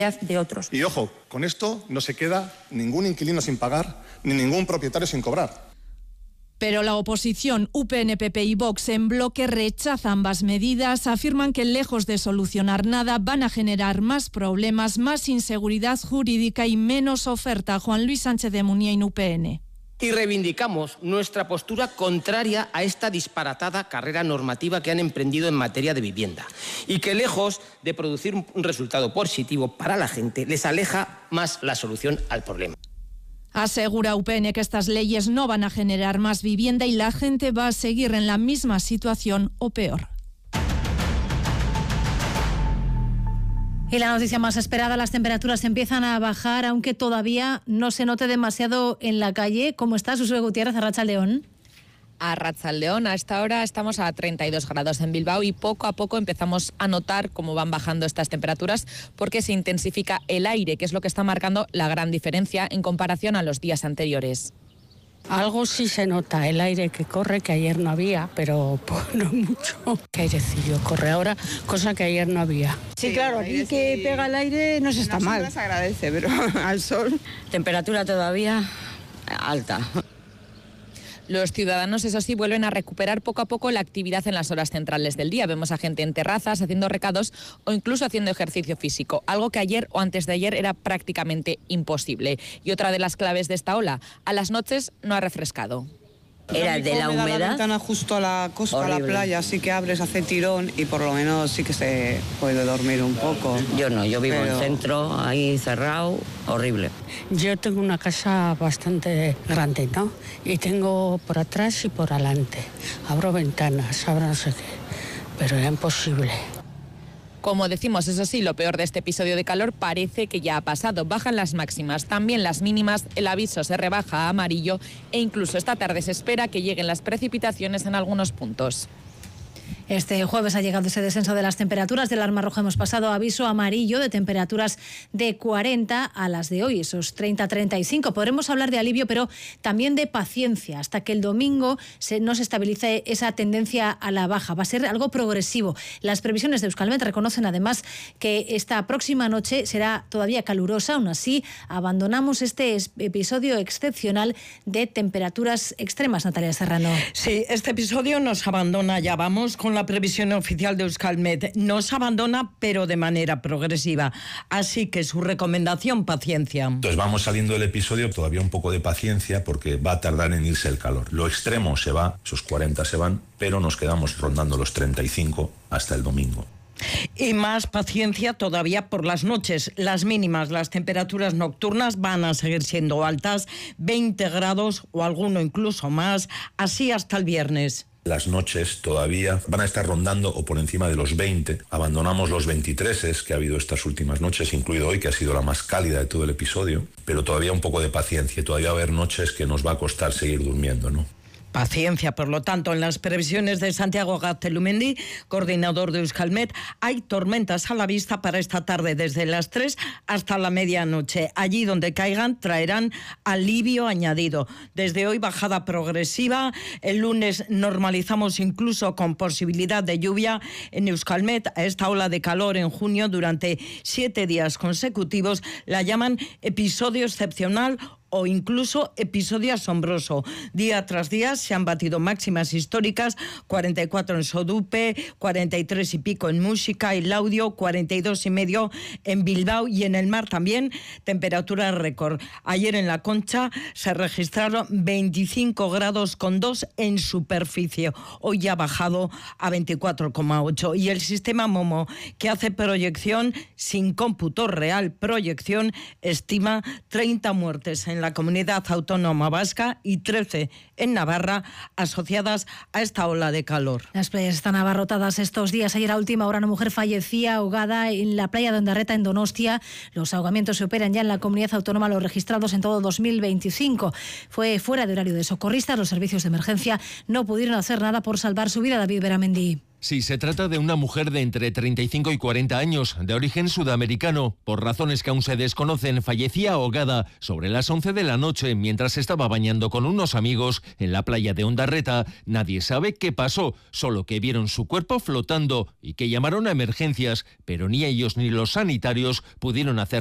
de otros. Y ojo, con esto no se queda ningún inquilino sin pagar, ni ningún propietario sin cobrar. Pero la oposición, UPN, PP y Vox en bloque rechaza ambas medidas, afirman que lejos de solucionar nada van a generar más problemas, más inseguridad jurídica y menos oferta. Juan Luis Sánchez de Muniain, UPN. Y reivindicamos nuestra postura contraria a esta disparatada carrera normativa que han emprendido en materia de vivienda y que, lejos de producir un resultado positivo para la gente, les aleja más la solución al problema. Asegura UPN que estas leyes no van a generar más vivienda y la gente va a seguir en la misma situación o peor. Y la noticia más esperada, las temperaturas empiezan a bajar, aunque todavía no se note demasiado en la calle. ¿Cómo está Susue Gutiérrez, Arratsaldeón? Arratsaldeón, a esta hora estamos a 32 grados en Bilbao y poco a poco empezamos a notar cómo van bajando estas temperaturas porque se intensifica el aire, que es lo que está marcando la gran diferencia en comparación a los días anteriores. Algo sí se nota, el aire que corre, que ayer no había, pero no mucho. Que airecillo corre ahora, cosa que ayer no había. Sí, claro, aquí que pega el aire no se está mal. Se agradece, pero al sol. Temperatura todavía alta. Los ciudadanos, eso sí, vuelven a recuperar poco a poco la actividad en las horas centrales del día. Vemos a gente en terrazas, haciendo recados o incluso haciendo ejercicio físico, algo que ayer o antes de ayer era prácticamente imposible. Y otra de las claves de esta ola, a las noches no ha refrescado. Era de la humedad. La ventana justo a la costa, horrible. A la playa, así que abres, hace tirón y por lo menos sí que se puede dormir un poco. Yo no, yo vivo en centro, ahí cerrado, horrible. Yo tengo una casa bastante grande, ¿no? Y tengo por atrás y por adelante. Abro ventanas, abro no sé qué, pero era imposible. Como decimos, eso sí, lo peor de este episodio de calor parece que ya ha pasado. Bajan las máximas, también las mínimas, el aviso se rebaja a amarillo e incluso esta tarde se espera que lleguen las precipitaciones en algunos puntos. Este jueves ha llegado ese descenso de las temperaturas. De alarma roja hemos pasado a aviso amarillo de temperaturas de 40 a las de hoy, esos 30-35. Podremos hablar de alivio, pero también de paciencia, hasta que el domingo no se estabilice esa tendencia a la baja. Va a ser algo progresivo. Las previsiones de Euskalmet reconocen además que esta próxima noche será todavía calurosa. Aún así, abandonamos este episodio excepcional de temperaturas extremas, Natalia Serrano. Sí, este episodio nos abandona, ya vamos con la previsión oficial de Euskalmet. Nos abandona, pero de manera progresiva. Así que su recomendación, paciencia. Entonces vamos saliendo del episodio, todavía un poco de paciencia, porque va a tardar en irse el calor. Lo extremo se va, esos 40 se van, pero nos quedamos rondando los 35 hasta el domingo. Y más paciencia todavía por las noches. Las mínimas, las temperaturas nocturnas van a seguir siendo altas, 20 grados o alguno incluso más, así hasta el viernes. Las noches todavía van a estar rondando o por encima de los 20. Abandonamos los 23 que ha habido estas últimas noches, incluido hoy, que ha sido la más cálida de todo el episodio. Pero todavía un poco de paciencia. Todavía va a haber noches que nos va a costar seguir durmiendo, ¿no? Paciencia, por lo tanto, en las previsiones de Santiago Gaztelumendi, coordinador de Euskalmet, hay tormentas a la vista para esta tarde, desde las 3 hasta la medianoche. Allí donde caigan traerán alivio añadido. Desde hoy bajada progresiva, el lunes normalizamos incluso con posibilidad de lluvia en Euskalmet. A esta ola de calor en junio durante 7 días consecutivos la llaman episodio excepcional o incluso episodio asombroso. Día tras día se han batido máximas históricas, 44 en Sodupe, 43 y pico en Música y Laudio, 42 y medio en Bilbao y en el mar también, temperatura récord. Ayer en La Concha se registraron 25 grados con 2 en superficie. Hoy ya ha bajado a 24,8. Y el sistema Momo, que hace proyección sin cómputo real, proyección, estima 30 muertes en la comunidad autónoma vasca y 13 en Navarra asociadas a esta ola de calor. Las playas están abarrotadas estos días. Ayer a última hora una mujer fallecía ahogada en la playa de Ondarreta, en Donostia. Los ahogamientos se operan ya en la comunidad autónoma, los registrados en todo 2025. Fue fuera de horario de socorristas. Los servicios de emergencia no pudieron hacer nada por salvar su vida. David Beramendi. Sí, se trata de una mujer de entre 35 y 40 años, de origen sudamericano. Por razones que aún se desconocen, fallecía ahogada sobre las 11 de la noche mientras estaba bañando con unos amigos en la playa de Ondarreta. Nadie sabe qué pasó, solo que vieron su cuerpo flotando y que llamaron a emergencias, pero ni ellos ni los sanitarios pudieron hacer